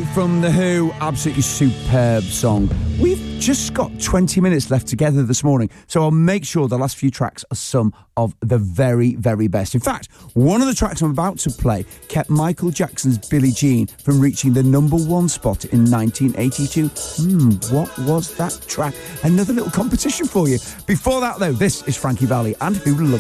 from The Who, absolutely superb song. We've just got 20 minutes left together this morning, so I'll make sure the last few tracks are some of the very, very best. In fact, one of the tracks I'm about to play kept Michael Jackson's Billie Jean from reaching the #1 spot in 1982. What was that track? Another little competition for you. Before that, though, this is Frankie Valli and Who Loves